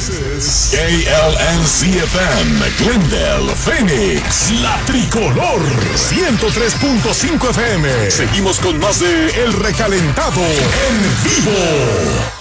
KLNC-FM, Glendale, Phoenix, La Tricolor, 103.5 FM. Seguimos con más de El Recalentado en vivo.